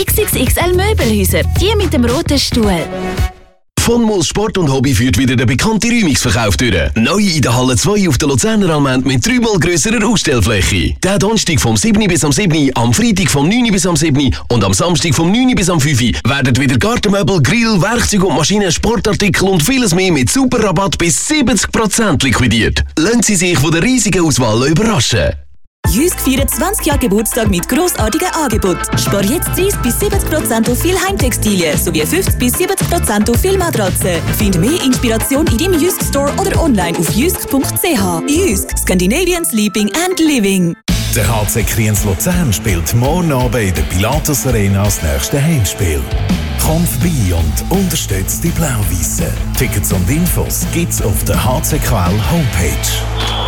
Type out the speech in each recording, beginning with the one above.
XXXL Möbelhäuser, die mit dem roten Stuhl. Von Moos Sport und Hobby führt wieder der bekannte Räumungsverkauf durch. Neu in der Halle 2 auf der Luzerner Allmend mit 3-mal grösserer Ausstellfläche. Der Donnerstag vom 7. bis am 7., am Freitag vom 9. bis am 7. und am Samstag vom 9. bis am 5. werden wieder Gartenmöbel, Grill, Werkzeuge und Maschinen, Sportartikel und vieles mehr mit super Rabatt bis 70% liquidiert. Lassen Sie sich von der riesigen Auswahl überraschen. Jysk feiert 20 Jahre Geburtstag mit grossartigen Angeboten. Spar jetzt 30 bis 70% auf viele Heimtextilien sowie 50 bis 70% auf viele Matratzen. Find mehr Inspiration in deinem Jysk Store oder online auf jysk.ch. Jysk, Scandinavian Sleeping and Living. Der HC Kriens Luzern spielt morgen Abend in der Pilatus Arena das nächste Heimspiel. Komm vorbei und unterstützt die Blau-Weissen. Tickets und Infos gibt's auf der HCQL Homepage.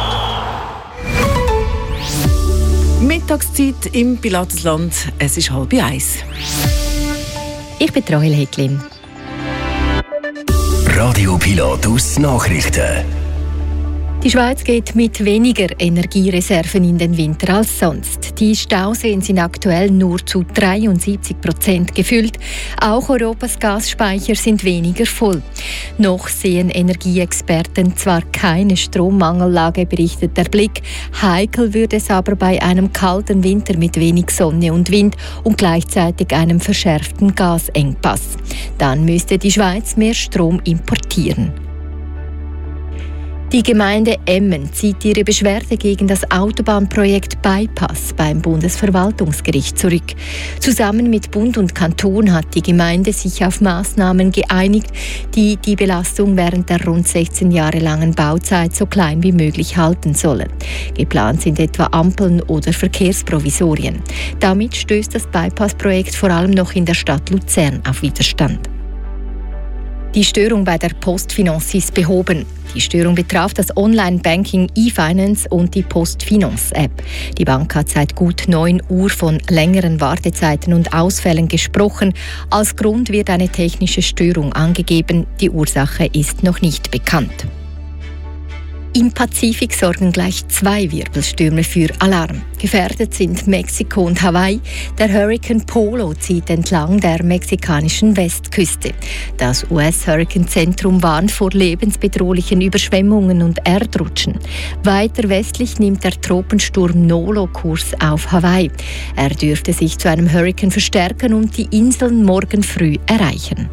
Mittagszeit im Pilatusland. Es ist 12:30. Ich bin Rahel Hecklin. Radio Pilatus Nachrichten. Die Schweiz geht mit weniger Energiereserven in den Winter als sonst. Die Stauseen sind aktuell nur zu 73% gefüllt. Auch Europas Gasspeicher sind weniger voll. Noch sehen Energieexperten zwar keine Strommangellage, berichtet der Blick. Heikel würde es aber bei einem kalten Winter mit wenig Sonne und Wind und gleichzeitig einem verschärften Gasengpass. Dann müsste die Schweiz mehr Strom importieren. Die Gemeinde Emmen zieht ihre Beschwerde gegen das Autobahnprojekt Bypass beim Bundesverwaltungsgericht zurück. Zusammen mit Bund und Kanton hat die Gemeinde sich auf Maßnahmen geeinigt, die die Belastung während der rund 16 Jahre langen Bauzeit so klein wie möglich halten sollen. Geplant sind etwa Ampeln oder Verkehrsprovisorien. Damit stößt das Bypass-Projekt vor allem noch in der Stadt Luzern auf Widerstand. Die Störung bei der PostFinance ist behoben. Die Störung betraf das Online-Banking eFinance und die PostFinance-App. Die Bank hat seit gut 9 Uhr von längeren Wartezeiten und Ausfällen gesprochen. Als Grund wird eine technische Störung angegeben. Die Ursache ist noch nicht bekannt. Im Pazifik sorgen gleich 2 Wirbelstürme für Alarm. Gefährdet sind Mexiko und Hawaii. Der Hurrikan Polo zieht entlang der mexikanischen Westküste. Das US-Hurrikanzentrum warnt vor lebensbedrohlichen Überschwemmungen und Erdrutschen. Weiter westlich nimmt der Tropensturm Nolo Kurs auf Hawaii. Er dürfte sich zu einem Hurrikan verstärken und die Inseln morgen früh erreichen.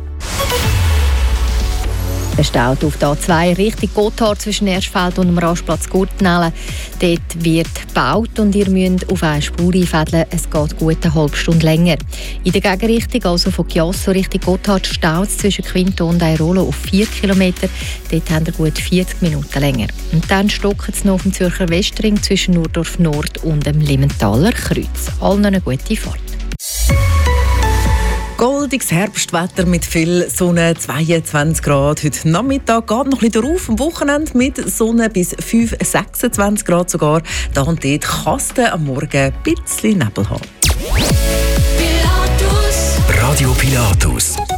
Staut auf der A2 Richtung Gotthard zwischen Erstfeld und dem Rastplatz Gurtenellen. Dort wird gebaut und ihr müsst auf eine Spur einfädeln. Es geht gut eine halbe Stunde länger. In der Gegenrichtung, also von Chiasso Richtung Gotthard, staut es zwischen Quinto und Airolo auf 4 Kilometer. Dort haben wir gut 40 Minuten länger. Und dann stockt es noch auf dem Zürcher Westring zwischen Nurdorf Nord und dem Limmentaler Kreuz. Allen eine gute Fahrt. Goldiges Herbstwetter mit viel Sonne, 22 Grad. Heute Nachmittag geht noch ein bisschen drauf. Am Wochenende mit Sonne bis 5, 26 Grad sogar. Da und dort kann es am Morgen ein bisschen Nebel haben. Radio Pilatus.